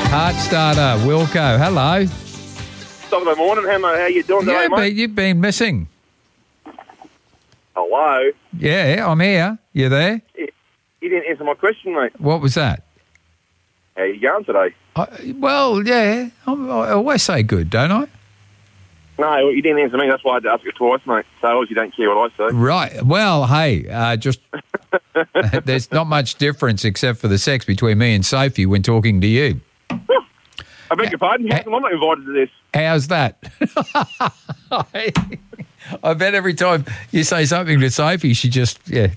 Heart starter, Wilco. Hello. Good morning, how you doing today, mate? You've been missing. Hello? Yeah, I'm here. You there? You didn't answer my question, mate. What was that? How you going today? Well, yeah. I always say good, don't I? No, you didn't answer me. That's why I had to ask you twice, mate. So obviously you don't care what I say. Right. Well, hey, just there's not much difference except for the sex between me and Sophie when talking to you. I beg your pardon? How come I'm not invited to this? How's that? I bet every time you say something to Sophie, she just, yeah.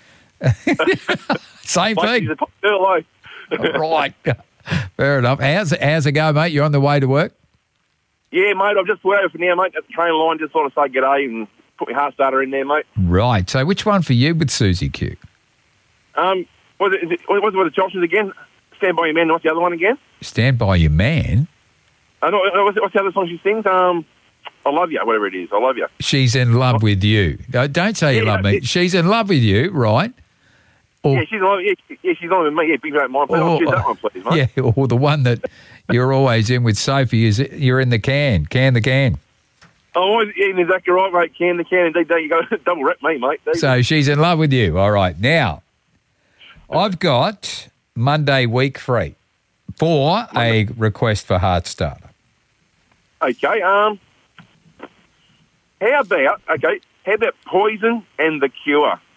Same Like thing. she's a top girl, eh? Right. Fair enough. How's it go, mate? You're on the way to work? Yeah, mate, I've just worked for now, mate. At the train line, just sort of say g'day and put my heart starter in there, mate. Right. So which one for you with Susie Q? What's the options again? Stand by your man. What's the other one again? Stand by your man? What's the other song she sings? I love you, whatever it is. I love you. She's in love with you. No, don't say you love me. She's in love with you, right? Or, She's in love. She's in love with me. Yeah, big mate, mine. Please, I'll choose that one, please, mate. Yeah, or the one that you're always in with Sophie is you're in the can the can. Oh, yeah, exactly right, mate. Can the can. Indeed, there you go. Double rep me, mate. So she's in love with you. All right. Now, I've got Monday week free for a request for heart starter. Okay. How about Poison and the Cure?